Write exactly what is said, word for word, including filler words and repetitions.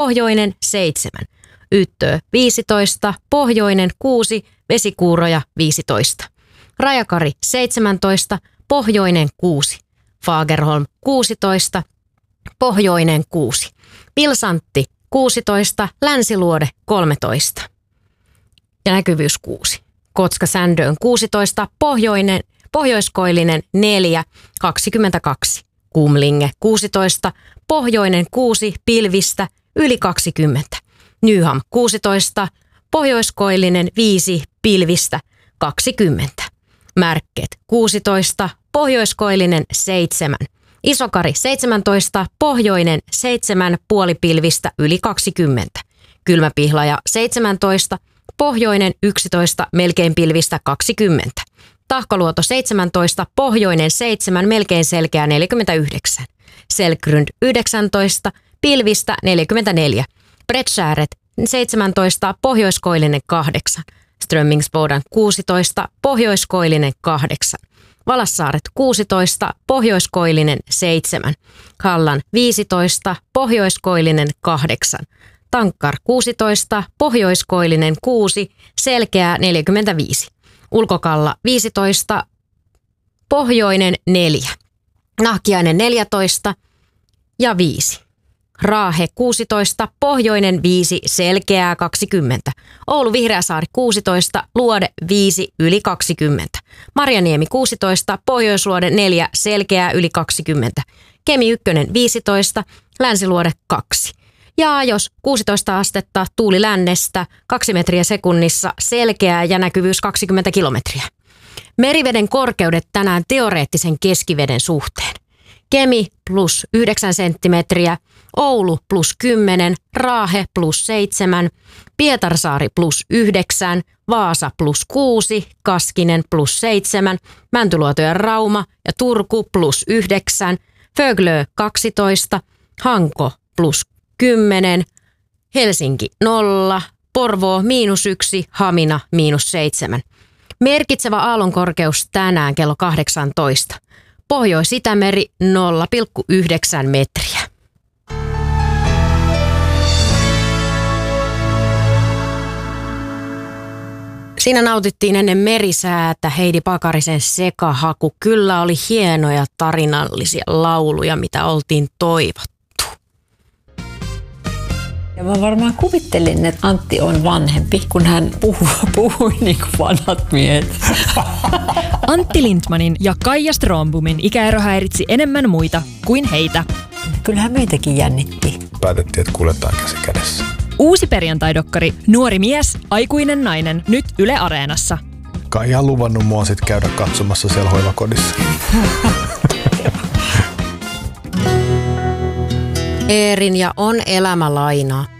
pohjoinen seitsemän. Yttöö viisitoista, pohjoinen kuusi, Vesikuuroja viisitoista. Rajakari seitsemäntoista, pohjoinen kuusi. Fagerholm kuusitoista, pohjoinen kuusi. Pilsantti kuusitoista, Länsiluode kolmetoista. Ja näkyvyys kuusi. Kotka-Sändöön kuusitoista, pohjoinen, pohjoiskoillinen neljä, kaksikymmentäkaksi. Kumlinge kuusitoista, pohjoinen kuusi, pilvistä yli kaksikymmentä. Nyham kuusitoista, pohjoiskoillinen viisi, pilvistä kaksikymmentä. Märket kuusitoista, pohjoiskoillinen seitsemän. Isokari seitsemäntoista, pohjoinen seitsemän, puolipilvistä yli kaksikymmentä. Kylmäpihlaja seitsemäntoista, pohjoinen yksitoista, melkein pilvistä kaksikymmentä. Tahkoluoto seitsemäntoista, pohjoinen seitsemän, melkein selkeä neljäkymmentäyhdeksän. Selkrund yhdeksäntoista, pilvistä neljäkymmentäneljä. Bredshäret seitsemäntoista, pohjoiskoillinen kahdeksan. Strömmingsboden kuusitoista, pohjoiskoillinen kahdeksan. Valassaaret kuusitoista, pohjoiskoillinen seitsemän. Kallan viisitoista, pohjoiskoillinen kahdeksan. Tankkar kuusitoista, pohjoiskoillinen kuusi, selkeää neljäkymmentäviisi. Ulkokalla viisitoista, pohjoinen neljä. Nahkiainen neljätoista ja viisi. Raahe kuusitoista, pohjoinen viisi, selkeää kaksikymmentä. Oulu Vihreäsaari kuusitoista, Luode viisi, yli kaksikymmentä. Marjaniemi kuusitoista, Pohjoisluode neljä, selkeää yli kaksikymmentä. Kemi yksi viisitoista, Länsiluode kaksi. Ja jos kuusitoista astetta, tuuli lännestä, kaksi metriä sekunnissa, selkeää ja näkyvyys kaksikymmentä kilometriä. Meriveden korkeudet tänään teoreettisen keskiveden suhteen. Kemi plus yhdeksän senttimetriä, Oulu plus kymmenen, Raahe plus seitsemän, Pietarsaari plus yhdeksän, Vaasa plus kuusi, Kaskinen plus seitsemän, Mäntyluoto ja Rauma ja Turku plus yhdeksän, Föglö kaksitoista, Hanko plus kymmenen, Helsinki nolla, Porvoo miinus yksi, Hamina miinus seitsemän. Merkitsevä aallonkorkeus tänään kello kahdeksantoista. Pohjois-Itämeri nolla pilkku yhdeksän metriä. Siinä nautittiin ennen merisäätä Heidi Pakarisen sekahaku. Kyllä oli hienoja tarinallisia lauluja, mitä oltiin toivottu. Ja mä varmaan kuvittelin, että Antti on vanhempi, kun hän puhui, puhui niin kuin vanhat miehet. Antti Lindmanin ja Kaija Strombomin ikäero häiritsi enemmän muita kuin heitä. Kyllähän meitäkin jännitti. Päätettiin, että kuljetaan käsi kädessä. Uusi perjantaidokkari Nuori mies, aikuinen nainen, nyt Yle Areenassa. Kaija on luvannut mua sit käydä katsomassa siellä hoivakodissa. Eerin ja On elämä lainaa.